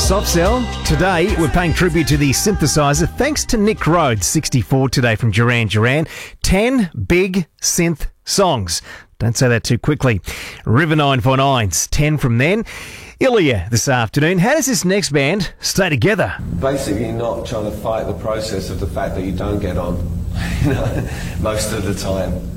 Soft Cell. Today, we're paying tribute to the synthesizer thanks to Nick Rhodes, 64 today from Duran Duran. 10 big synth songs. Don't say that too quickly. River 949's 10 from then. Ilya this afternoon. How does this next band stay together? Basically not trying to fight the process of the fact that you don't get on, most of the time.